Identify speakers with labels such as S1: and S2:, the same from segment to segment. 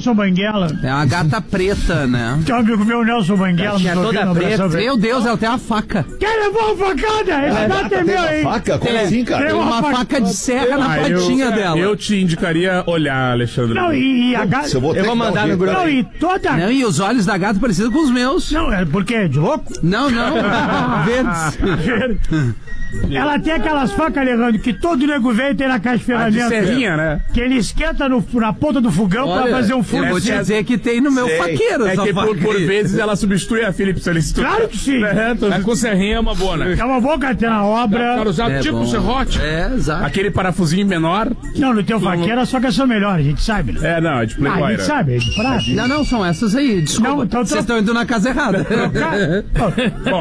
S1: Nelson Banguela.
S2: É uma gata preta, né?
S1: Tem um amigo meu, Nelson Banguela.
S3: É toda preta.
S2: Meu Deus, ela tem uma faca.
S1: Quem levou a facada? Esse gato é meu, hein?
S4: Faca? Como assim, cara?
S2: Tem uma faca de serra na patinha dela.
S5: Eu te indicaria olhar, Alexandre.
S1: Não, e a gata...
S4: Eu vou mandar no grupo.
S1: Não, e toda...
S2: Não, e os olhos da gata parecidos com os meus.
S1: Não, é porque de louco?
S2: Não. Verdes.
S1: Ela tem aquelas facas, Alejandro, que todo nego velho tem na caixa de ferramentas.
S5: serrinha, né?
S1: Que ele esquenta na ponta do fogão pra fazer um fogo.
S2: Eu vou te dizer que tem no meu faqueiro.
S5: É que por vezes ela substitui a Philips ali.
S1: Claro que sim.
S5: Mas com serrinha é uma boa, né?
S1: É uma boa carteira na obra.
S5: Para usar tipo o serrote.
S2: É, exato.
S5: Aquele parafusinho menor.
S1: Não, no teu faqueiro a sua que é só melhor, a gente sabe, né?
S5: É, não, é de
S1: A
S5: Playboy.
S1: gente sabe, é de prata.
S2: Não, são essas aí. Desculpa.
S1: Não, então
S2: vocês estão indo na casa errada.
S5: Bom,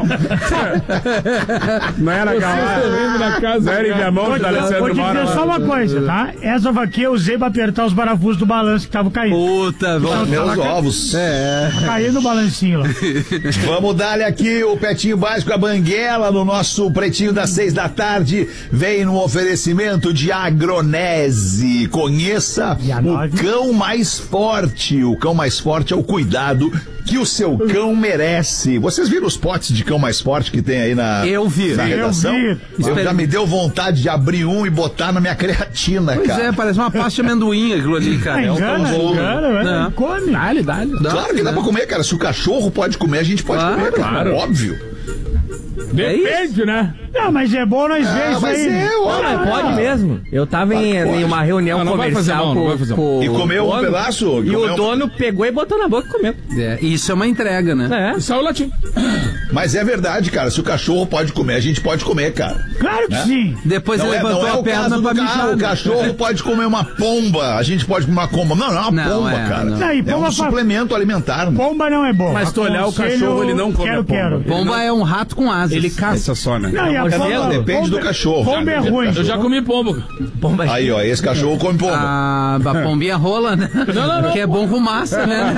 S5: não era galera. Não era em minha mão
S1: Vou
S5: da Alessandro
S1: te dizer só uma coisa, tá? Essa aqui eu usei pra apertar os parafusos do balanço que estavam caindo.
S2: Puta,
S4: Meus ovos.
S1: Caindo o balancinho lá.
S4: Vamos dar-lhe aqui o Pretinho Básico, a Banguela, no nosso Pretinho das 6 da tarde. Vem no oferecimento de Agronese. Conheça o cão mais forte. O cão mais forte é o cuidado que o seu cão merece. Vocês viram os potes de cão mais forte que tem aí na redação? Eu já me deu vontade de abrir um e botar na minha creatina,
S2: pois
S4: cara.
S2: Pois é, parece uma pasta de amendoim aquilo ali, cara. É um
S1: engana, come.
S5: Dá-lhe.
S4: Claro que dá pra comer, cara. Se o cachorro pode comer, a gente pode comer, cara.
S5: Claro.
S4: Óbvio.
S5: Depende, né?
S1: Não, mas é bom nós ver isso aí.
S3: Pode mesmo. Eu tava em uma reunião comercial com
S4: E comeu um pedaço?
S3: E o dono pegou e botou na boca e comeu.
S2: Isso é uma entrega, né?
S3: É.
S5: Saiu latim.
S4: Mas é verdade, cara. Se o cachorro pode comer, a gente pode comer, cara.
S1: Claro que sim.
S2: Depois ele levantou a perna pra mijar.
S4: O cachorro pode comer uma pomba. A gente pode comer uma pomba. Não é uma pomba, cara.
S1: Não, e
S4: é
S1: pomba
S4: um suplemento alimentar. Né?
S1: Pomba não é bom.
S5: Mas tu olhar o cachorro, ele não come a pomba.
S2: Pomba é um rato com asas.
S5: Ele caça só, né?
S1: Não, e a pomba,
S4: depende do cachorro.
S1: Pomba é ruim.
S5: Eu já comi pombo.
S4: Aí, ó, esse cachorro come pomba.
S2: A pombinha rola, né?
S5: Não.
S2: Que é bom com massa, né?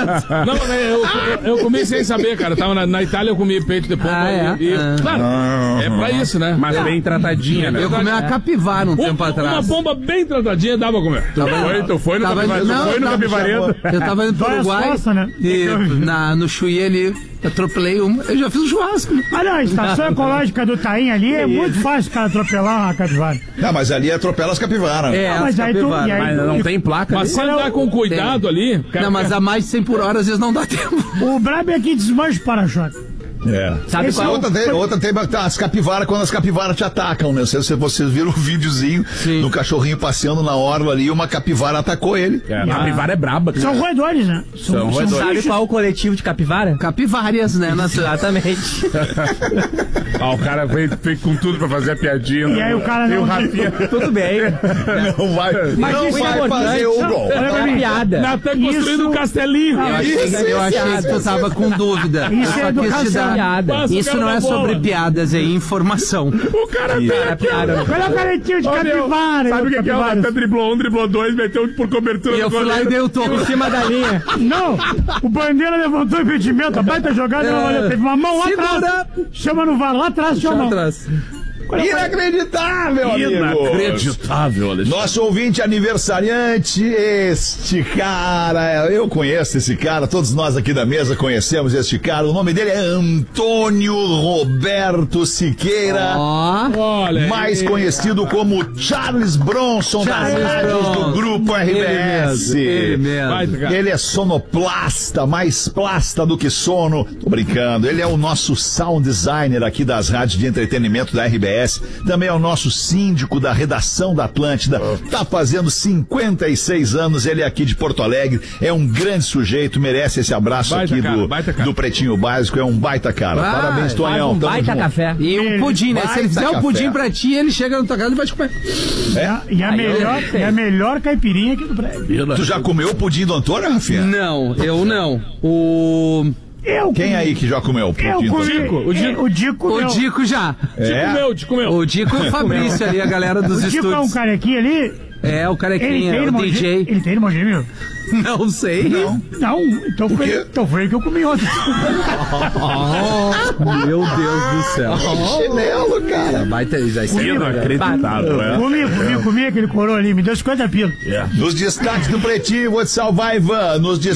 S5: Eu comi sem saber, cara. Tava na Itália, eu comi peito de pomba. Claro, é pra isso, né? Mas bem tratadinha, né?
S2: Eu comi uma capivara um tempo atrás.
S5: Uma pomba bem tratadinha dava pra comer. Tu foi no capivaredo.
S2: Eu tava indo pro Uruguai e no Chuí ali, atropelei uma. Eu já fiz um churrasco.
S1: Ah, não, a estação ecológica do Taim ali é muito fácil o cara atropelar uma capivara.
S4: Não, mas ali atropela as capivaras.
S1: Mas aí tu...
S5: Mas não tem placa. Mas se andar com cuidado ali...
S2: Não, mas a mais de 100 por hora às vezes não dá tempo.
S1: O brabo é que desmancha o para-choque.
S3: Sabe qual?
S4: Outra tem as capivaras, quando as capivaras te atacam, né? Se vocês viram um videozinho do cachorrinho passeando na orla ali, uma capivara atacou ele.
S5: A capivara é braba. Cara.
S1: São roedores, né?
S5: São roedores.
S3: Sabe qual o coletivo de capivara?
S2: Capivárias, né?
S3: Exatamente.
S5: O cara veio com tudo pra fazer a piadinha.
S1: E aí o cara não...
S3: Tudo bem.
S4: Não vai, fazer o gol.
S3: É uma piada.
S5: Natan construindo um castelinho.
S2: Eu achei que tu tava com dúvida.
S1: Isso é educação.
S2: Isso não é sobre piadas, é informação.
S5: O cara
S1: Olha o caretinho de capivara.
S5: Sabe o que é? O Natan driblou 1, driblou 2, meteu por cobertura.
S2: E eu fui lá e dei o toque
S3: em cima da linha.
S1: Não, o Bandeira levantou o impedimento, a baita jogada, não valeu. Teve uma mão lá atrás. Chama no VAR, lá atrás, chama.
S4: Inacreditável, amigo.
S5: Inacreditável, Alexandre.
S4: Nosso ouvinte aniversariante, este cara, eu conheço esse cara, todos nós aqui da mesa conhecemos este cara, o nome dele é Antônio Roberto Siqueira, mais conhecido como Charles Bronson das rádios do Grupo RBS. Ele é sonoplasta, mais plasta do que sono, tô brincando, ele é o nosso sound designer aqui das rádios de entretenimento da RBS. Também é o nosso síndico da redação da Atlântida. Tá fazendo 56 anos, ele é aqui de Porto Alegre. É um grande sujeito, merece esse abraço aqui do Pretinho Básico. É um baita cara. Parabéns, Tonhão.
S3: Um baita café.
S2: E um pudim, né? Se ele fizer um pudim pra ti, ele chega na tua casa e vai te comer.
S1: E a melhor caipirinha aqui do prédio.
S4: Tu já comeu o pudim do Antônio, Rafinha?
S2: Não, eu não.
S4: Quem aí que já comeu o pudim do Antônio?
S1: O Dico
S2: já.
S5: Comeu.
S2: O Dico e o Fabrício ali, a galera dos estúdios.
S1: O Dico é um carequinha ali?
S2: É, o carequinha, o DJ.
S1: Ele tem irmão gêmeo?
S2: Não sei.
S1: Não, então foi ele que eu comi ontem.
S2: Meu Deus do céu.
S4: Chinelo, cara.
S2: Baita isso aí.
S5: Inacreditável,
S1: Comi aquele coroa ali, me deu 50 pila.
S4: Nos destaques do Pretinho, vou te salvar, Ivan. Nos